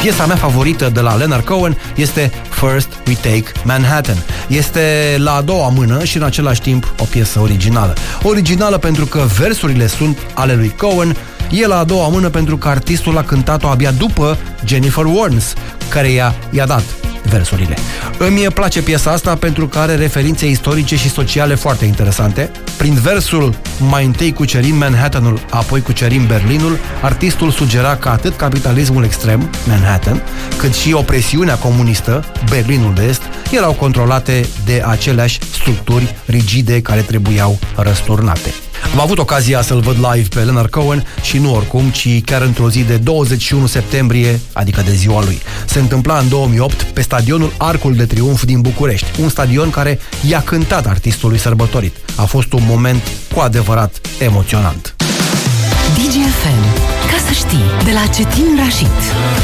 Piesa mea favorită de la Leonard Cohen este First We Take Manhattan. Este la a doua mână și în același timp o piesă originală. Originală pentru că versurile sunt ale lui Cohen, e la a doua mână pentru că artistul a cântat-o abia după Jennifer Warnes, care i-a dat versurile. Îmi place piesa asta pentru că are referințe istorice și sociale foarte interesante. Prin versul "mai întâi cucerim Manhattanul, apoi cucerim Berlinul", artistul sugera că atât capitalismul extrem, Manhattan, cât și opresiunea comunistă, Berlinul de Est, erau controlate de aceleași structuri rigide care trebuiau răsturnate. Am avut ocazia să-l văd live pe Leonard Cohen și nu oricum, ci chiar într-o zi de 21 septembrie, adică de ziua lui. Se întâmpla în 2008 pe stadionul Arcul de Triunf din București, un stadion care i-a cântat artistului sărbătorit. A fost un moment cu adevărat emoționant. DGFM. Ca să știi, de la Cetin Rashid.